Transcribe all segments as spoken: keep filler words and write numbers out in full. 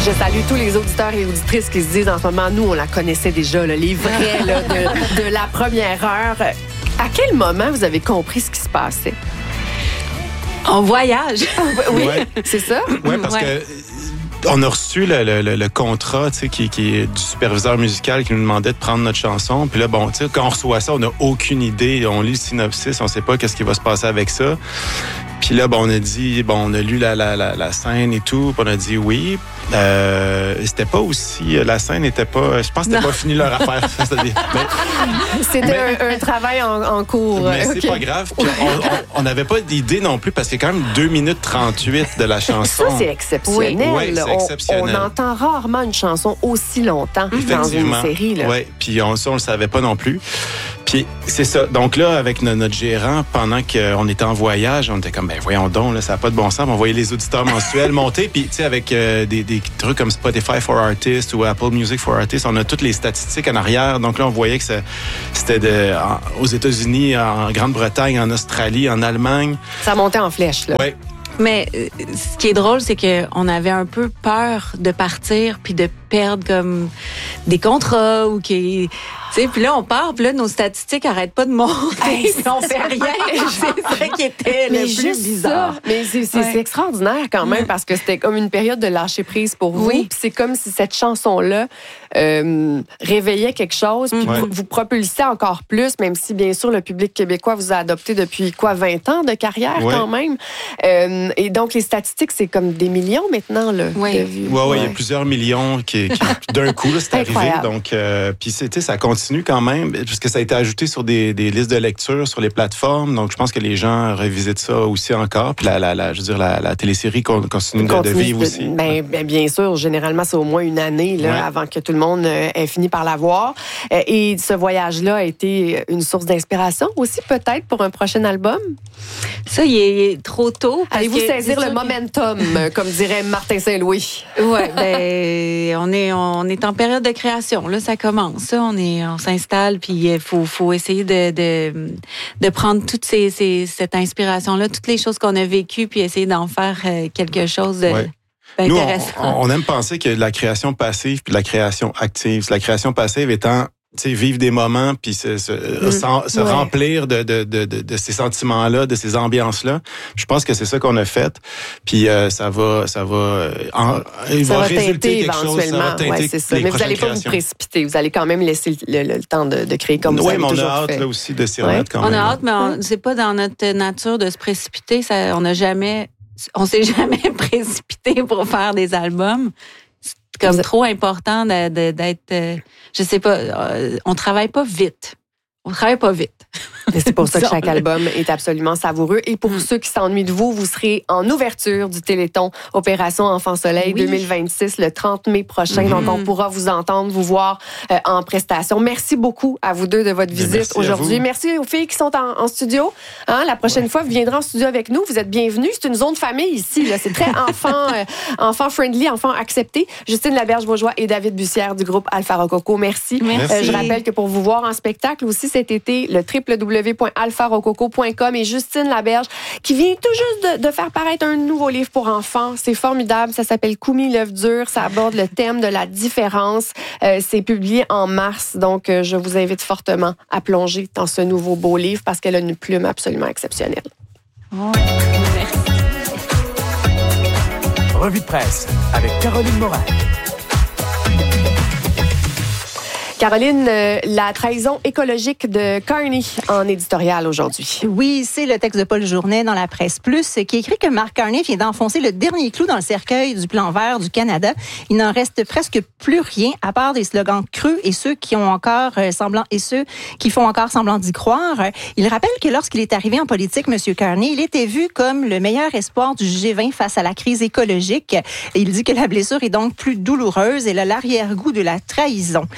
Je salue tous les auditeurs et auditrices qui se disent en ce moment, nous, on la connaissait déjà, là, les vrais là, de, de la première heure. À quel moment vous avez compris ce qui se passait? En voyage. Oui, ouais. C'est ça? Oui, parce ouais. que... On a reçu le, le, le contrat, tu sais, qui, qui est du superviseur musical qui nous demandait de prendre notre chanson. Puis là, bon, tu sais, quand on reçoit ça, on n'a aucune idée. On lit le synopsis, on sait pas qu'est-ce qui va se passer avec ça. Puis là, bon, on a dit, bon, on a lu la, la, la, la scène et tout, puis on a dit oui. Euh, c'était pas aussi, la scène n'était pas, je pense que c'était pas fini leur affaire. mais, c'était mais, un, un travail en, en cours. Mais okay. C'est pas grave. Puis on n'avait pas d'idée non plus parce qu'il y a quand même deux minutes trente-huit de la chanson. Ça, c'est exceptionnel. Oui, c'est exceptionnel. On, on entend rarement une chanson aussi longtemps dans une série. Oui, puis on, ça, on le savait pas non plus. Puis c'est ça. Donc là, avec notre, notre gérant, pendant qu'on était en voyage, on était comme, ben voyons donc, là, ça n'a pas de bon sens. On voyait les auditeurs mensuels monter. Puis tu sais, avec euh, des, des trucs comme Spotify for Artists ou Apple Music for Artists, on a toutes les statistiques en arrière. Donc là, on voyait que ça, c'était de, en, aux États-Unis, en Grande-Bretagne, en Australie, en Allemagne. Ça montait en flèche, là. Oui. Mais euh, ce qui est drôle, c'est qu'on avait un peu peur de partir puis de perdre comme des contrats ou qui... Tu sais, puis là, on part, puis là, nos statistiques n'arrêtent pas de monter, hey, puis on fait rien. C'est ça qui était mais le plus bizarre. Ça. Mais c'est, c'est, ouais. c'est extraordinaire quand même, parce que c'était comme une période de lâcher prise pour vous. Oui. Puis c'est comme si cette chanson-là euh, réveillait quelque chose, puis ouais. vous, vous propulsait encore plus, même si, bien sûr, le public québécois vous a adopté depuis, quoi, vingt ans de carrière ouais. quand même. Euh, et donc, les statistiques, c'est comme des millions maintenant, là, oui. de vues. Oui, oui, ouais. Il y a plusieurs millions qui, qui d'un coup, là, c'est arrivé. Donc, euh, puis, tu sais, ça continue quand même, puisque ça a été ajouté sur des, des listes de lecture sur les plateformes. Donc, je pense que les gens revisitent ça aussi encore. Puis, la, la, la, je veux dire, la, la télésérie continue, continue de, de vivre de, aussi. Ben, ben, bien sûr, généralement, c'est au moins une année là, ouais. avant que tout le monde ait fini par la voir. Et ce voyage-là a été une source d'inspiration aussi, peut-être, pour un prochain album? Ça, il est, il est trop tôt. Allez-vous saisir le momentum, que... comme dirait Martin Saint-Louis? Oui, ben, on est, on est en période de création. Là, ça commence. Ça, on est... On s'installe, puis il faut, faut essayer de, de, de prendre toute ces, ces, cette inspiration-là, toutes les choses qu'on a vécues, puis essayer d'en faire quelque chose de... Ouais. Nous, on, on aime penser que la création passive puis la création active. La création passive étant... Tu sais, vivre des moments puis se, se, mmh. se ouais. remplir de, de, de, de, de ces sentiments-là, de ces ambiances-là. Je pense que c'est ça qu'on a fait. Puis euh, ça va, ça va, en, il ça va, va résulter quelque chose. Ça va teinter ouais, c'est ça. Mais vous n'allez pas vous précipiter. Vous allez quand même laisser le, le, le temps de, de créer comme oui, vous avez toujours fait. Oui, mais on a hâte fait. là aussi de s'y remettre ouais. quand on même. On a hâte, mais on, c'est pas dans notre nature de se précipiter. Ça, on n'a jamais, on s'est jamais précipité pour faire des albums. Comme vous trop important de, de, d'être, euh, je sais pas, euh, on travaille pas vite. On travaille pas vite. Et c'est pour ça que chaque album est absolument savoureux. Et pour mm. ceux qui s'ennuient de vous, vous serez en ouverture du Téléthon Opération Enfant Soleil oui. deux mille vingt-six le trente mai prochain. Mm. Donc, on pourra vous entendre, vous voir euh, en prestation. Merci beaucoup à vous deux de votre visite Merci aujourd'hui. Merci aux filles qui sont en, en studio. Hein, la prochaine ouais. fois, vous viendrez en studio avec nous. Vous êtes bienvenus. C'est une zone famille ici. Là. C'est très enfant, euh, enfant friendly, enfant accepté. Justine Laberge-Bourgeois et David Bussière du groupe Alpha Rococo. Merci. Merci. Euh, je rappelle que pour vous voir en spectacle aussi cet été, le w w w point alpha rococo point com et Justine Laberge qui vient tout juste de, de faire paraître un nouveau livre pour enfants. C'est formidable. Ça s'appelle Koumi l'œuf dur. Ça aborde le thème de la différence. Euh, c'est publié en mars. Donc, euh, je vous invite fortement à plonger dans ce nouveau beau livre parce qu'elle a une plume absolument exceptionnelle. Oh, Revue de presse avec Caroline Morin. Caroline, euh, la trahison écologique de Carney en éditorial aujourd'hui. Oui, c'est le texte de Paul Journet dans la Presse Plus qui écrit que Mark Carney vient d'enfoncer le dernier clou dans le cercueil du plan vert du Canada. Il n'en reste presque plus rien à part des slogans creux et ceux qui ont encore euh, semblant et ceux qui font encore semblant d'y croire. Il rappelle que lorsqu'il est arrivé en politique, M. Carney, il était vu comme le meilleur espoir du G vingt face à la crise écologique. Et il dit que la blessure est donc plus douloureuse et a l'arrière-goût de la trahison. Et Paul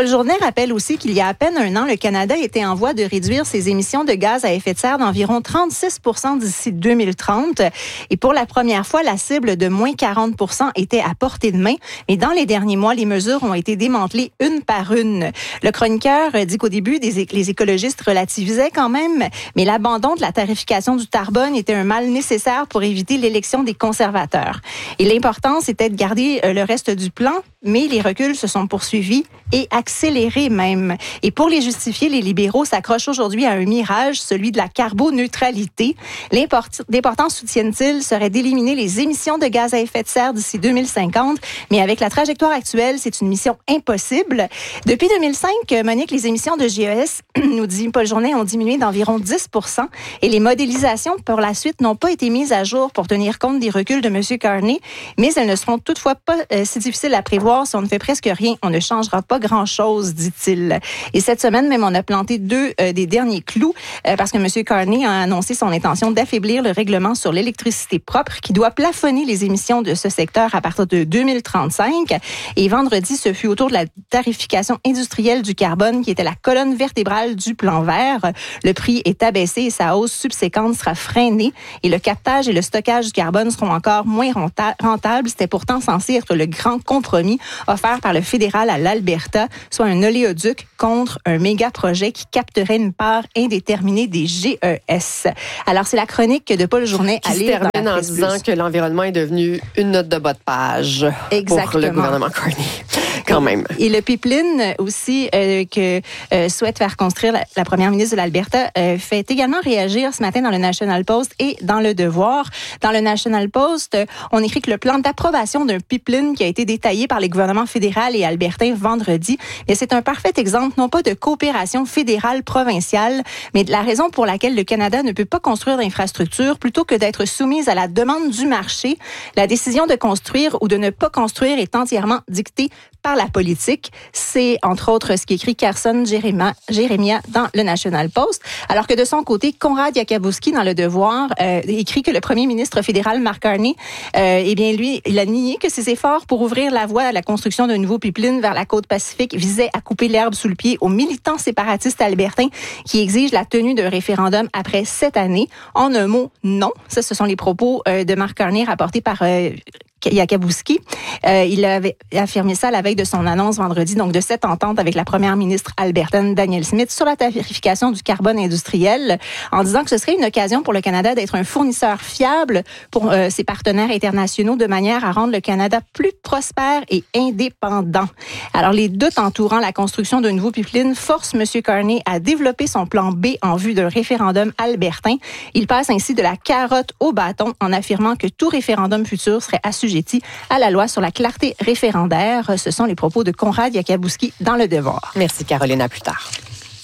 Paul Journet rappelle aussi qu'il y a à peine un an, le Canada était en voie de réduire ses émissions de gaz à effet de serre d'environ trente-six pour cent d'ici deux mille trente. Et pour la première fois, la cible de moins quarante pour cent était à portée de main. Mais dans les derniers mois, les mesures ont été démantelées une par une. Le chroniqueur dit qu'au début, des, les écologistes relativisaient quand même, mais l'abandon de la tarification du carbone était un mal nécessaire pour éviter l'élection des conservateurs. Et l'important, c'était de garder le reste du plan, mais les reculs se sont poursuivis et accélérés même. Et pour les justifier, les libéraux s'accrochent aujourd'hui à un mirage, celui de la carboneutralité. L'important, soutiennent-ils, serait d'éliminer les émissions de gaz à effet de serre d'ici deux mille cinquante, mais avec la trajectoire actuelle, c'est une mission impossible. Depuis deux mille cinq, Monique, les émissions de G E S, nous dit Paul Journet, ont diminué d'environ dix pour cent et les modélisations pour la suite n'ont pas été mises à jour pour tenir compte des reculs de M. Carney, mais elles ne seront toutefois pas euh, si difficiles à prévoir. Si on ne fait presque rien, on ne changera pas grand-chose, dit-il. Et cette semaine, même, on a planté deux euh, des derniers clous euh, parce que M. Carney a annoncé son intention d'affaiblir le règlement sur l'électricité propre qui doit plafonner les émissions de ce secteur à partir de deux mille trente-cinq. Et vendredi, ce fut autour de la tarification industrielle du carbone qui était la colonne vertébrale du plan vert. Le prix est abaissé et sa hausse subséquente sera freinée et le captage et le stockage du carbone seront encore moins rentables. C'était pourtant censé être le grand compromis offert par le fédéral à l'Alberta, soit un oléoduc contre un méga projet qui capterait une part indéterminée des G E S. Alors, c'est la chronique de Paul Journet à lire dans la termine en Presse disant Plus. que l'environnement est devenu une note de bas de page Exactement. pour le gouvernement Carney. Quand même. Et le pipeline aussi euh, que euh, souhaite faire construire la, la première ministre de l'Alberta euh, fait également réagir ce matin dans le National Post et dans Le Devoir. Dans le National Post, euh, on écrit que le plan d'approbation d'un pipeline qui a été détaillé par les gouvernements fédéral et albertain vendredi, et c'est un parfait exemple non pas de coopération fédérale provinciale, mais de la raison pour laquelle le Canada ne peut pas construire d'infrastructures plutôt que d'être soumise à la demande du marché. La décision de construire ou de ne pas construire est entièrement dictée par la politique. C'est, entre autres, ce qu'écrit Carson Jérémia dans le National Post. Alors que de son côté, Konrad Yakabouski, dans Le Devoir, euh, écrit que le premier ministre fédéral, Mark Carney, euh, eh bien, lui, il a nié que ses efforts pour ouvrir la voie à la construction d'un nouveau pipeline vers la côte Pacifique visaient à couper l'herbe sous le pied aux militants séparatistes albertains qui exigent la tenue d'un référendum après sept années. En un mot, non. Ça, ce sont les propos euh, de Mark Carney rapportés par euh, Yakabouski. Euh, il avait affirmé ça la veille de son annonce vendredi, donc de cette entente avec la première ministre albertaine Danielle Smith sur la tarification du carbone industriel, en disant que ce serait une occasion pour le Canada d'être un fournisseur fiable pour euh, ses partenaires internationaux de manière à rendre le Canada plus prospère et indépendant. Alors, les doutes entourant la construction d'un nouveau pipeline forcent M. Carney à développer son plan B en vue d'un référendum albertain. Il passe ainsi de la carotte au bâton en affirmant que tout référendum futur serait assujetti à la loi sur la clarté référendaire. Ce sont les propos de Konrad Yakabouski dans Le Devoir. Merci, Caroline. À plus tard.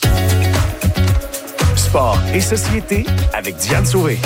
Sport et société avec Diane Sauvé.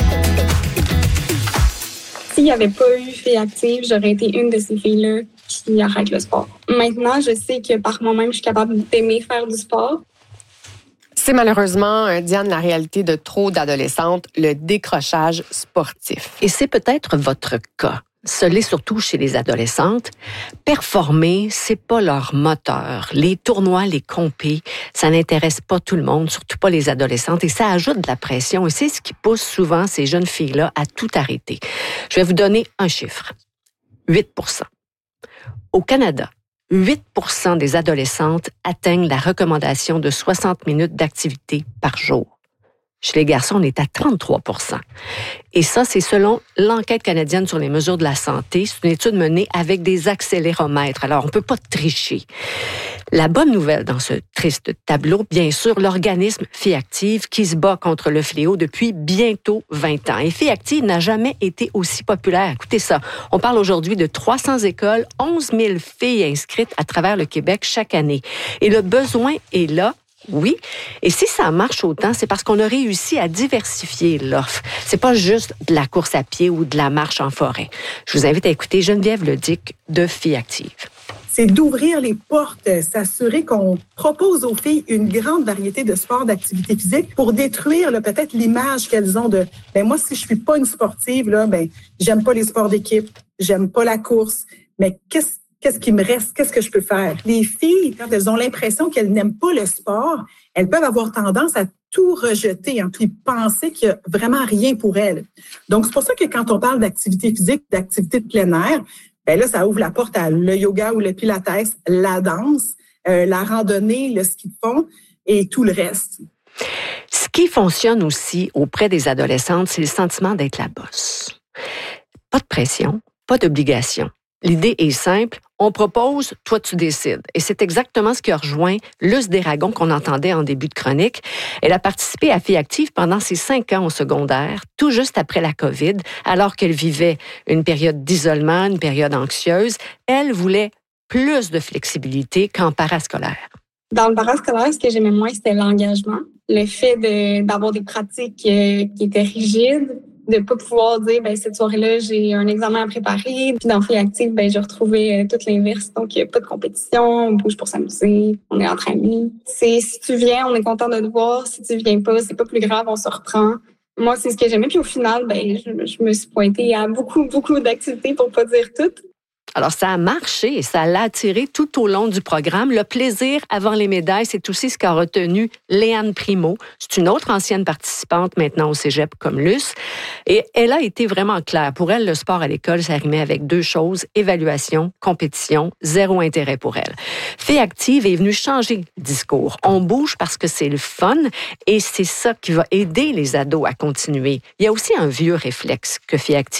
S'il n'y avait pas eu Filles actives, j'aurais été une de ces filles-là qui arrête le sport. Maintenant, je sais que par moi-même, je suis capable d'aimer faire du sport. C'est malheureusement, Diane, la réalité de trop d'adolescentes, le décrochage sportif. Et c'est peut-être votre cas. Ce l'est surtout chez les adolescentes. Performer, c'est pas leur moteur. Les tournois, les compés, ça n'intéresse pas tout le monde, surtout pas les adolescentes, et ça ajoute de la pression. Et c'est ce qui pousse souvent ces jeunes filles-là à tout arrêter. Je vais vous donner un chiffre. huit pour cent. Au Canada, huit pour cent des adolescentes atteignent la recommandation de soixante minutes d'activité par jour. Chez les garçons, on est à trente-trois pour cent. Et ça, c'est selon l'enquête canadienne sur les mesures de la santé. C'est une étude menée avec des accéléromètres. Alors, on ne peut pas tricher. La bonne nouvelle dans ce triste tableau, bien sûr, l'organisme Filles actives qui se bat contre le fléau depuis bientôt vingt ans. Et Filles actives n'a jamais été aussi populaire. Écoutez ça, on parle aujourd'hui de trois cents écoles, onze mille filles inscrites à travers le Québec chaque année. Et le besoin est là. Oui. Et si ça marche autant, c'est parce qu'on a réussi à diversifier l'offre. C'est pas juste de la course à pied ou de la marche en forêt. Je vous invite à écouter Geneviève Ledic de Filles actives. C'est d'ouvrir les portes, s'assurer qu'on propose aux filles une grande variété de sports, d'activités physiques pour détruire là, peut-être l'image qu'elles ont de « ben moi, si je suis pas une sportive, là, ben j'aime pas les sports d'équipe, j'aime pas la course, mais qu'est-ce qu'est-ce qui me reste? Qu'est-ce que je peux faire? Les filles, quand elles ont l'impression qu'elles n'aiment pas le sport, elles peuvent avoir tendance à tout rejeter, hein, puis penser qu'il n'y a vraiment rien pour elles. Donc, c'est pour ça que quand on parle d'activité physique, d'activité de plein air, ben là, ça ouvre la porte à le yoga ou le pilates, la danse, euh, la randonnée, le ski de fond et tout le reste. Ce qui fonctionne aussi auprès des adolescentes, c'est le sentiment d'être la bosse. Pas de pression, pas d'obligation. L'idée est simple, on propose, toi tu décides. Et c'est exactement ce qui a rejoint Luce Desragons qu'on entendait en début de chronique. Elle a participé à Filles actives pendant ses cinq ans au secondaire, tout juste après la COVID, alors qu'elle vivait une période d'isolement, une période anxieuse. Elle voulait plus de flexibilité qu'en parascolaire. Dans le parascolaire, ce que j'aimais moins, c'était l'engagement. Le fait de, d'avoir des pratiques euh, qui étaient rigides, de pas pouvoir dire, ben cette soirée-là, j'ai un examen à préparer. Puis dans Filles actives, ben j'ai retrouvé euh, tout l'inverse. Donc, il n'y a pas de compétition, on bouge pour s'amuser, on est entre amis. C'est, si tu viens, on est content de te voir. Si tu viens pas, c'est pas plus grave, on se reprend. Moi, c'est ce que j'aimais. Puis au final, ben je, je me suis pointée à beaucoup, beaucoup d'activités pour pas dire toutes. Alors, ça a marché et ça l'a attiré tout au long du programme. Le plaisir avant les médailles, c'est aussi ce qu'a retenu Léane Primo. C'est une autre ancienne participante maintenant au cégep comme Luce. Et elle a été vraiment claire. Pour elle, le sport à l'école, ça rimait avec deux choses, évaluation, compétition, zéro intérêt pour elle. Filles actives est venue changer le discours. On bouge parce que c'est le fun et c'est ça qui va aider les ados à continuer. Il y a aussi un vieux réflexe que Filles actives